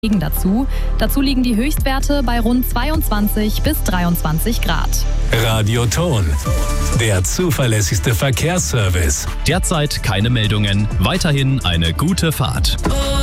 Regen dazu. Dazu liegen die Höchstwerte bei rund 22 bis 23 Grad. Radio Ton, der zuverlässigste Verkehrsservice. Derzeit keine Meldungen. Weiterhin eine gute Fahrt.